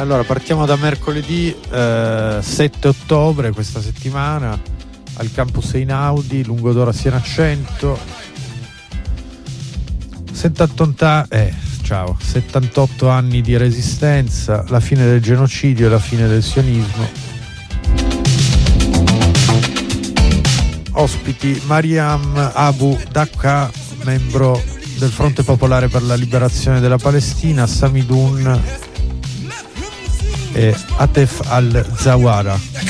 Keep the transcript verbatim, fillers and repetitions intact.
Allora, partiamo da mercoledì eh, sette ottobre, questa settimana, al campus Einaudi, Lungodoro a Siena cento. settanta, eh, ciao, settantotto anni di resistenza, la fine del genocidio e la fine del sionismo. Ospiti Mariam Abu Dakka, membro del Fronte Popolare per la Liberazione della Palestina, Samidun e Atef al-Zawara.